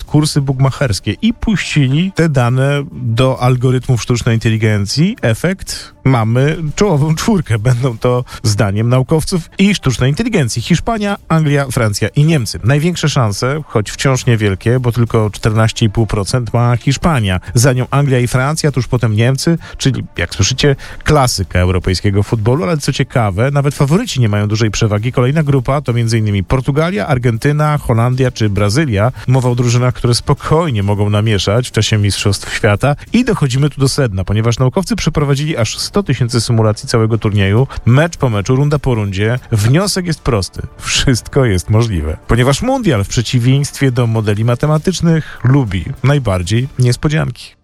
kursy bukmacherskie i puścili te dane do algorytmów sztucznej inteligencji. Efekt: mamy czołową czwórkę. Będą to, zdaniem naukowców i sztucznej inteligencji, Hiszpania, Anglia, Francja i Niemcy. Największe szanse, choć wciąż niewielkie, bo tylko 14,5% ma Hiszpania. Za nią Anglia i Francja, tuż potem Niemcy, czyli, jak słyszycie, klasyka europejskiego futbolu, ale co ciekawe, nawet faworyci nie mają dużej przewagi. Kolejna grupa to m.in. Portugalia, Argentyna, Holandia czy Brazylia. Mowa o drużynach, które spokojnie mogą namieszać w czasie Mistrzostw Świata. I dochodzimy tu do sedna, ponieważ naukowcy przeprowadzili aż 100 000 symulacji całego turnieju, mecz po meczu, runda po rundzie. Wniosek jest prosty: wszystko jest możliwe. Ponieważ mundial, w przeciwieństwie do modeli matematycznych, lubi najbardziej niespodzianki.